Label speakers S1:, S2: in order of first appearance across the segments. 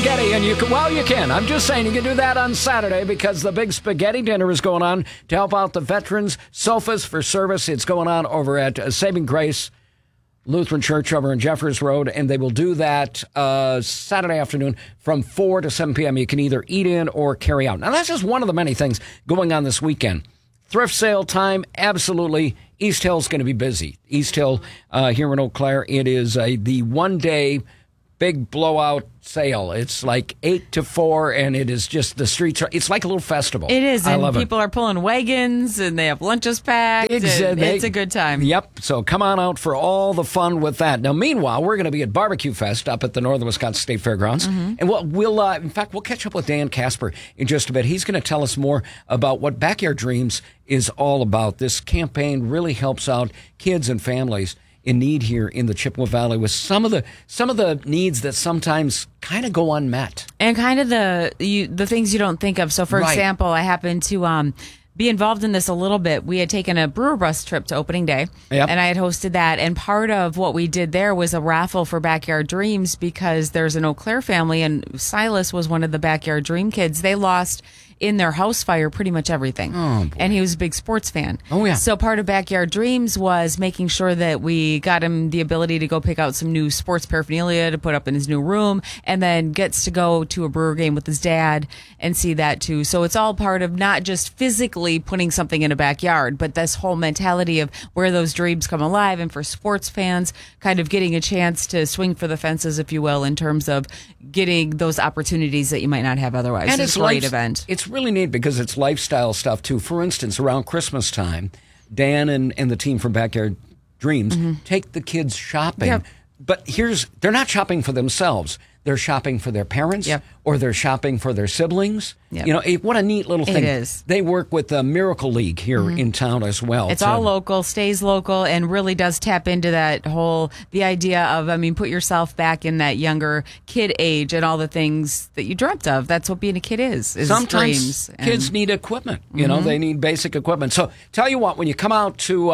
S1: spaghetti, and you can. I'm just saying you can do that on Saturday because the big spaghetti dinner is going on to help out the veterans. Sofas for Service. It's going on over at Saving Grace Lutheran Church over on Jeffers Road, and they will do that Saturday afternoon from 4 to 7 p.m. You can either eat in or carry out. Now, that's just one of the many things going on this weekend. Thrift sale time, absolutely. East Hill's going to be busy. East Hill here in Eau Claire, it is the one-day big blowout sale. It's like 8 to 4, and it is just the streets. It's like a little festival.
S2: It is, and
S1: people
S2: are pulling wagons, and they have lunches packed. It's a good time.
S1: Yep. So come on out for all the fun with that. Now, meanwhile, we're going to be at Barbecue Fest up at the Northern Wisconsin State Fairgrounds, and we'll catch up with Dan Casper in just a bit. He's going to tell us more about what Backyard Dreams is all about. This campaign really helps out kids and families in need here in the Chippewa Valley with some of the needs that sometimes kind of go unmet,
S2: and kind of the things you don't think of. So, for example, I happened to be involved in this a little bit. We had taken a brewer bus trip to opening day, and I had hosted that. And part of what we did there was a raffle for Backyard Dreams because there's an Eau Claire family, and Silas was one of the Backyard Dream kids. They lost in their house fire pretty much everything. And he was a big sports fan. So part of Backyard Dreams was making sure that we got him the ability to go pick out some new sports paraphernalia to put up in his new room, and then gets to go to a Brewer game with his dad and see that too. So it's all part of not just physically putting something in a backyard, but this whole mentality of where those dreams come alive, and for sports fans kind of getting a chance to swing for the fences, if you will, in terms of getting those opportunities that you might not have otherwise.
S1: And
S2: it's a great event.
S1: It's really neat because it's lifestyle stuff too. For instance, around Christmas time, Dan and the team from Backyard Dreams take the kids shopping. Yep. But they're not shopping for themselves. They're shopping for their parents, or they're shopping for their sibliings. Yep. You know, what a neat little thing.
S2: It is.
S1: They work with the Miracle League here in town as well.
S2: It's all local, stays local, and really does tap into that the idea of, put yourself back in that younger kid age and all the things that you dreamt of. That's what being a kid is
S1: Sometimes
S2: dreams.
S1: Kids need equipment. You know, they need basic equipment. So tell you what, when you come out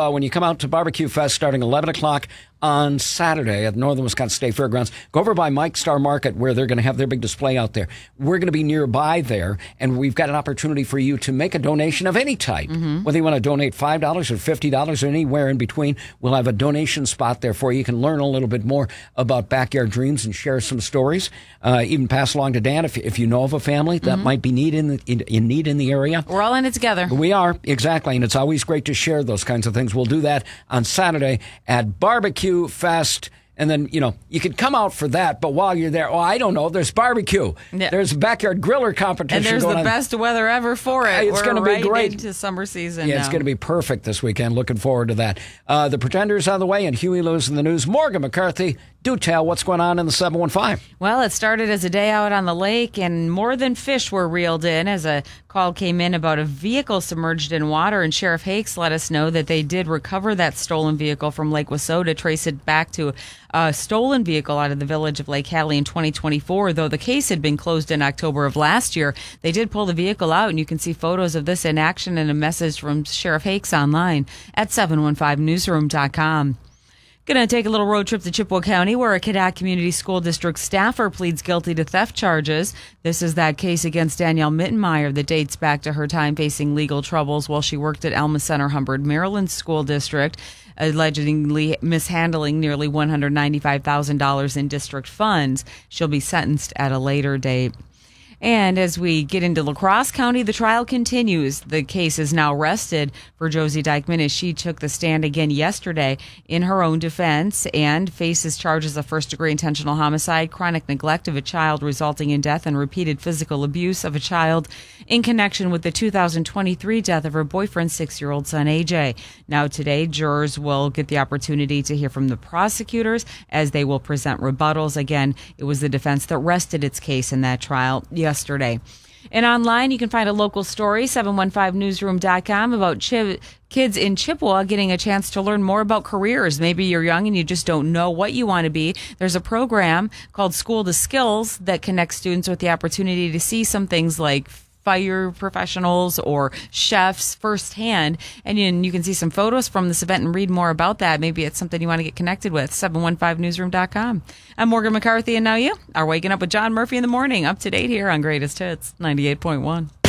S1: to Barbecue Fest starting 11 o'clock on Saturday at Northern Wisconsin State Fairgrounds, go over by Mike Star Market where they're going to have their big display out there. We're going to be nearby there, and we've got an opportunity for you to make a donation of any type. Whether you want to donate $5 or $50 or anywhere in between, we'll have a donation spot there for you. You can learn a little bit more about Backyard Dreams and share some stories. Even pass along to Dan if you know of a family that might be in need in the area.
S2: We're all in it together.
S1: We are, exactly, and it's always great to share those kinds of things. We'll do that on Saturday at Barbecue Fest. And then, you can come out for that, but while you're there, I don't know, there's barbecue. Yeah. There's a backyard griller competition
S2: and there's
S1: going
S2: the best weather ever for it.
S1: It's going to be great.
S2: Into summer season
S1: Yeah,
S2: now.
S1: It's going to be perfect this weekend. Looking forward to that. The Pretenders on the way, and Huey Lewis in the news. Morgan McCarthy, do tell what's going on in the 715.
S2: Well, it started as a day out on the lake, and more than fish were reeled in as a call came in about a vehicle submerged in water, and Sheriff Hakes let us know that they did recover that stolen vehicle from Lake Wissota, trace it back to a stolen vehicle out of the village of Lake Hadley in 2024. Though the case had been closed in October of last year, they did pull the vehicle out, and you can see photos of this in action and a message from Sheriff Hakes online at 715newsroom.com. Going to take a little road trip to Chippewa County, where a Cadott Community School District staffer pleads guilty to theft charges. This is that case against Danielle Mittenmeyer that dates back to her time facing legal troubles while she worked at Alma Center Humbird, Maryland School District, allegedly mishandling nearly $195,000 in district funds. She'll be sentenced at a later date. And as we get into La Crosse County, the trial continues. The case is now rested for Josie Dykman as she took the stand again yesterday in her own defense and faces charges of first-degree intentional homicide, chronic neglect of a child resulting in death, and repeated physical abuse of a child in connection with the 2023 death of her boyfriend's 6-year-old son, AJ. Now today, jurors will get the opportunity to hear from the prosecutors as they will present rebuttals. Again, it was the defense that rested its case in that trial yesterday. And online, you can find a local story, 715newsroom.com, about kids in Chippewa getting a chance to learn more about careers. Maybe you're young and you just don't know what you want to be. There's a program called School to Skills that connects students with the opportunity to see some things like fire professionals or chefs firsthand. And you can see some photos from this event and read more about that. Maybe it's something you want to get connected with. 715newsroom.com. I'm Morgan McCarthy, and now you are waking up with John Murphy in the morning. Up to date here on Greatest Hits 98.1.